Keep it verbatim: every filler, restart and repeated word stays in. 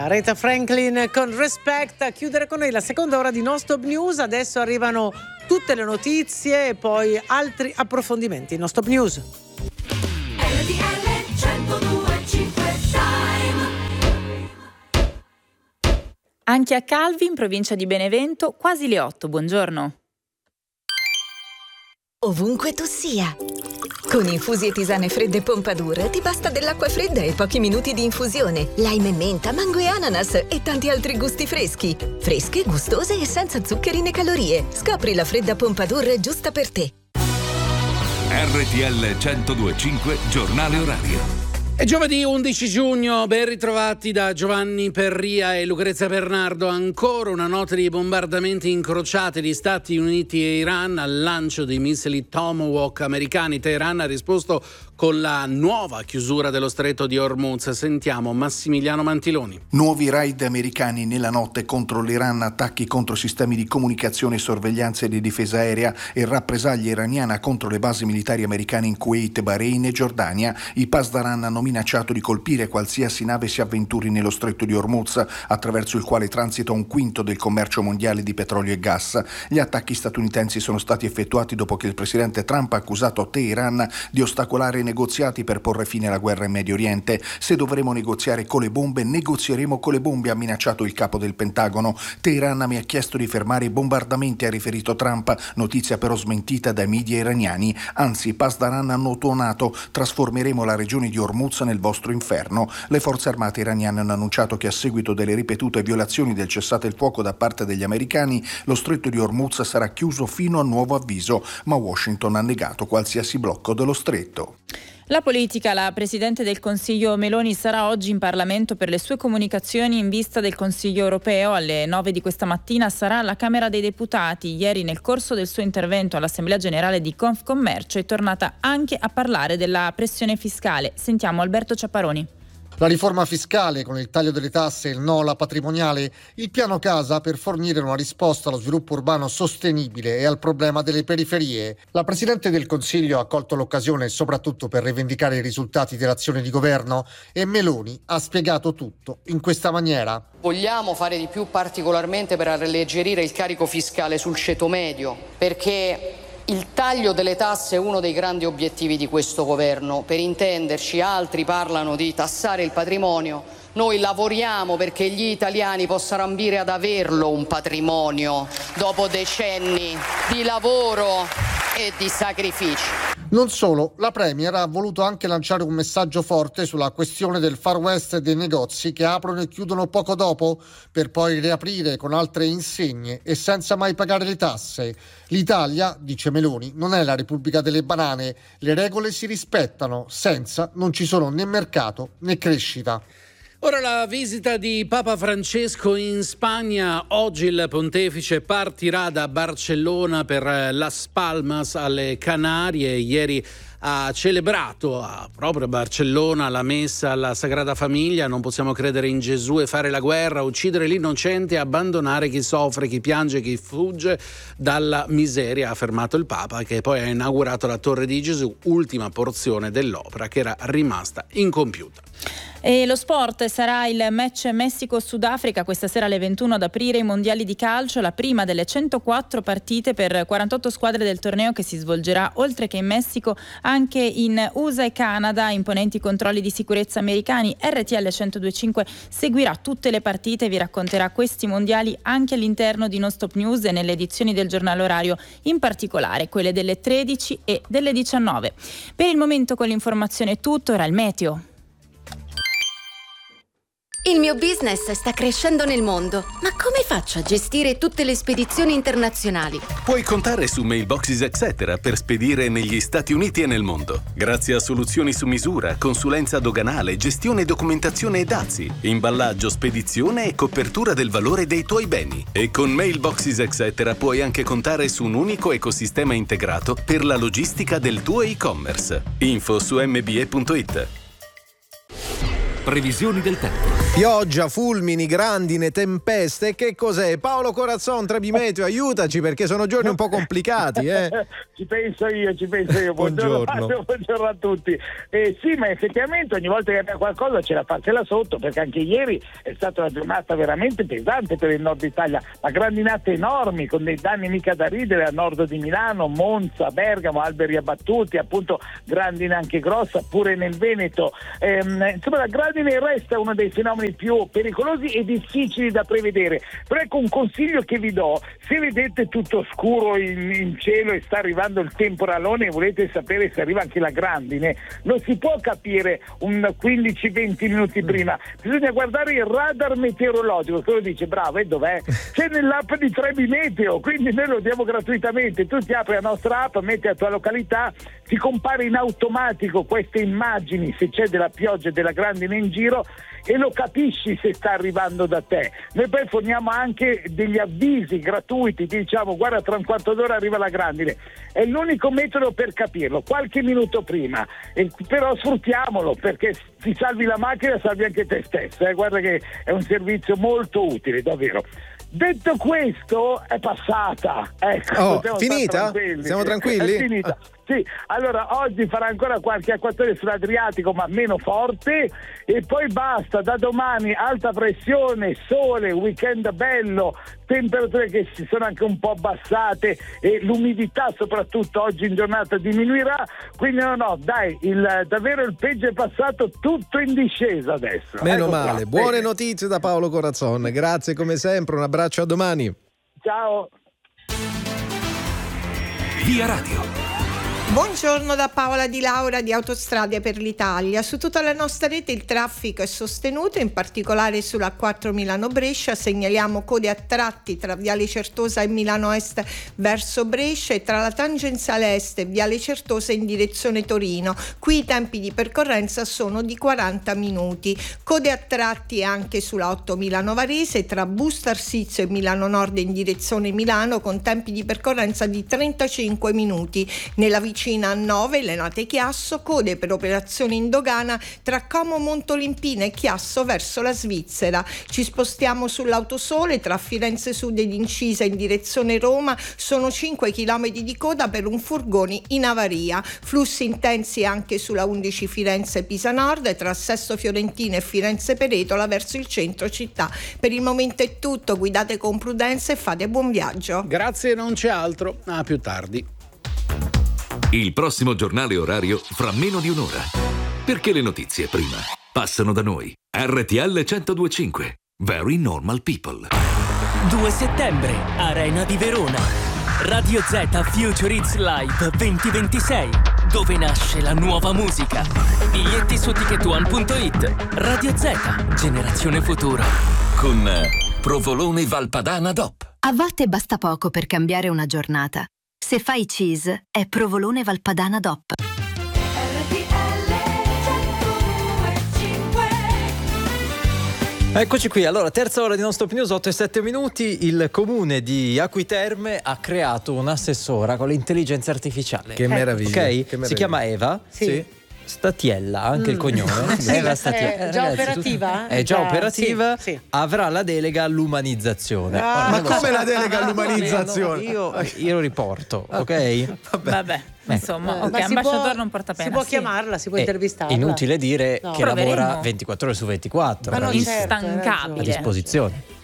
Aretha Franklin con Respect a chiudere con noi la seconda ora di Non Stop News. Adesso arrivano tutte le notizie e poi altri approfondimenti. Non Stop News. Anche a Calvi, in provincia di Benevento, quasi le otto. Buongiorno. Ovunque tu sia. Con infusi e tisane fredde Pompadour ti basta dell'acqua fredda e pochi minuti di infusione. Lime e menta, mango e ananas e tanti altri gusti freschi. Fresche, gustose e senza zuccheri né calorie. Scopri la fredda Pompadour giusta per te. R T L centodue e cinque, giornale orario. È giovedì undici giugno, ben ritrovati da Giovanni Perria e Lucrezia Bernardo. Ancora una nota di bombardamenti incrociati di Stati Uniti e Iran al lancio dei missili Tomahawk americani. Teheran ha risposto con la nuova chiusura dello stretto di Hormuz. Sentiamo Massimiliano Mantiloni. Nuovi raid americani nella notte contro l'Iran, attacchi contro sistemi di comunicazione, sorveglianza e di difesa aerea e rappresaglia iraniana contro le basi militari americane in Kuwait, Bahrain e Giordania. I Pasdaran hanno minacciato di colpire qualsiasi nave si avventuri nello stretto di Hormuz, attraverso il quale transita un quinto del commercio mondiale di petrolio e gas. Gli attacchi statunitensi sono stati effettuati dopo che il presidente Trump ha accusato Teheran di ostacolare i negoziati per porre fine alla guerra in Medio Oriente. Se dovremo negoziare con le bombe, negozieremo con le bombe, ha minacciato il capo del Pentagono. Teheran mi ha chiesto di fermare i bombardamenti, ha riferito Trump, notizia però smentita dai media iraniani. Anzi, Pasdaran hanno tuonato: trasformeremo la regione di Hormuz nel vostro inferno. Le forze armate iraniane hanno annunciato che a seguito delle ripetute violazioni del cessate il fuoco da parte degli americani, lo stretto di Hormuz sarà chiuso fino a nuovo avviso, ma Washington ha negato qualsiasi blocco dello stretto. La politica, la Presidente del Consiglio Meloni sarà oggi in Parlamento per le sue comunicazioni in vista del Consiglio europeo. Alle nove di questa mattina sarà alla Camera dei Deputati. Ieri, nel corso del suo intervento all'Assemblea Generale di Confcommercio, è tornata anche a parlare della pressione fiscale. Sentiamo Alberto Ciapparoni. La riforma fiscale con il taglio delle tasse, il no alla patrimoniale, il piano casa per fornire una risposta allo sviluppo urbano sostenibile e al problema delle periferie. La Presidente del Consiglio ha colto l'occasione soprattutto per rivendicare i risultati dell'azione di governo e Meloni ha spiegato tutto in questa maniera. Vogliamo fare di più particolarmente per alleggerire il carico fiscale sul ceto medio, perché il taglio delle tasse è uno dei grandi obiettivi di questo governo. Per intenderci, altri parlano di tassare il patrimonio. Noi lavoriamo perché gli italiani possano ambire ad averlo un patrimonio dopo decenni di lavoro e di sacrifici. Non solo, la Premier ha voluto anche lanciare un messaggio forte sulla questione del Far West dei negozi che aprono e chiudono poco dopo per poi riaprire con altre insegne e senza mai pagare le tasse. L'Italia, dice Meloni, non è la Repubblica delle banane, le regole si rispettano, senza non ci sono né mercato né crescita. Ora la visita di Papa Francesco in Spagna. Oggi il pontefice partirà da Barcellona per Las Palmas alle Canarie. Ieri ha celebrato a proprio a Barcellona la messa alla Sagrada Famiglia. Non possiamo credere in Gesù e fare la guerra, uccidere l'innocente e abbandonare chi soffre, chi piange, chi fugge dalla miseria, ha affermato il Papa, che poi ha inaugurato la Torre di Gesù, ultima porzione dell'opera che era rimasta incompiuta. E lo sport sarà il match Messico-Sudafrica questa sera alle ventuno ad aprire i mondiali di calcio, la prima delle centoquattro partite per quarantotto squadre del torneo che si svolgerà oltre che in Messico anche in U S A e Canada. Imponenti controlli di sicurezza americani. R T L centodue e cinque seguirà tutte le partite e vi racconterà questi mondiali anche all'interno di Non Stop News e nelle edizioni del giornale orario, in particolare quelle delle tredici e delle diciannove. Per il momento con l'informazione è tutto, ora il meteo. Il mio business sta crescendo nel mondo, ma come faccio a gestire tutte le spedizioni internazionali? Puoi contare su Mailboxes Etc. per spedire negli Stati Uniti e nel mondo. Grazie a soluzioni su misura, consulenza doganale, gestione, documentazione e dazi, imballaggio, spedizione e copertura del valore dei tuoi beni. E con Mailboxes Etc. puoi anche contare su un unico ecosistema integrato per la logistica del tuo e-commerce. Info su m b e punto it. previsioni del tempo. Pioggia, fulmini, grandine, tempeste. Che cos'è? Paolo Corazzon, Trebimeteo, aiutaci perché sono giorni un po' complicati, eh? Ci penso io, ci penso io. Buongiorno, Buongiorno. buongiorno a tutti. Eh, sì, ma effettivamente ogni volta che abbiamo qualcosa c'è da farsela sotto, perché anche ieri è stata una giornata veramente pesante per il nord Italia, ma grandinate enormi con dei danni mica da ridere a nord di Milano, Monza, Bergamo, alberi abbattuti, appunto grandine anche grossa pure nel Veneto. Ehm, insomma, la grandine resta uno dei fenomeni più pericolosi e difficili da prevedere. Però ecco un consiglio che vi do: se vedete tutto scuro in, in cielo e sta arrivando il temporalone e volete sapere se arriva anche la grandine, non si può capire un quindici venti minuti prima, bisogna guardare il radar meteorologico che lo dice. Bravo, e dov'è? C'è nell'app di Trebimeteo, quindi noi lo diamo gratuitamente. Tu ti apri la nostra app, metti la tua località, ti compare in automatico queste immagini se c'è della pioggia e della grandine in giro e lo capisci se sta arrivando da te. Noi poi forniamo anche degli avvisi gratuiti, ti diciamo guarda tra un quarto d'ora arriva la grandine. È l'unico metodo per capirlo, qualche minuto prima, e, però sfruttiamolo perché ti salvi la macchina, salvi anche te stesso, eh? Guarda che è un servizio molto utile, davvero. Detto questo, è passata. Ecco, Oh, possiamo finita? stare tranquilli. Siamo tranquilli? È finita. Sì, allora oggi farà ancora qualche acquazzone sull'Adriatico, ma meno forte, e poi basta. Da domani alta pressione, sole, weekend bello, temperature che si sono anche un po' abbassate e l'umidità soprattutto oggi in giornata diminuirà, quindi no no dai, il, davvero il peggio è passato, tutto in discesa adesso. Meno Ecco male. qua. Buone Bene. notizie da Paolo Corazzon. Grazie come sempre, un abbraccio, a domani. Ciao. Via Radio. Buongiorno da Paola Di Laura di Autostrade per l'Italia. Su tutta la nostra rete il traffico è sostenuto, in particolare sulla quattro Milano-Brescia. Segnaliamo code a tratti tra Viale Certosa e Milano Est verso Brescia e tra la tangenziale est e Viale Certosa in direzione Torino. Qui i tempi di percorrenza sono di quaranta minuti. Code a tratti anche sulla otto Milano-Varese tra Busto Arsizio e Milano Nord in direzione Milano con tempi di percorrenza di trentacinque minuti. Nella vicina a nove Lenate Chiasso, code per operazioni in dogana tra Como Montolimpina e Chiasso verso la Svizzera. Ci spostiamo sull'Autosole tra Firenze Sud ed Incisa in direzione Roma, sono cinque chilometri di coda per un furgone in avaria. Flussi intensi anche sulla undici Firenze Pisa Nord tra Sesto Fiorentino e Firenze Peretola verso il centro città. Per il momento è tutto, guidate con prudenza e fate buon viaggio. Grazie, non c'è altro. A più tardi. Il prossimo giornale orario fra meno di un'ora. Perché le notizie prima passano da noi. R T L centodue e cinque. Very Normal People. due settembre, Arena di Verona. Radio Z Future Hits Live duemilaventisei, dove nasce la nuova musica. Biglietti su ticket one punto it. Radio Z, generazione futura. Con Provolone Valpadana D O P. A volte basta poco per cambiare una giornata. Se fai cheese, è Provolone Valpadana D O P. Eccoci qui, allora terza ora di Non Stop News, otto e sette minuti. Il comune di Acquiterme ha creato un'assessora con l'intelligenza artificiale. Che meraviglia, Ok? che meraviglia. Si chiama Eva. Sì. Statiella, anche Mm. il cognome. Sì, Eva è Statiella. già Ragazzi, operativa? tutto- È già Già, operativa, sì, sì. avrà la delega all'umanizzazione. Ah. Ora, Ma non lo come so. la delega all'umanizzazione? Io, io lo riporto, ok? Vabbè, insomma, ok, Ma si ambasciatore può- non porta pena. Si può sì. chiamarla, si può È intervistarla. inutile dire No. che Proveremo. lavora ventiquattro ore su ventiquattro. Ma non bravissima. certo, hai ragione. A disposizione.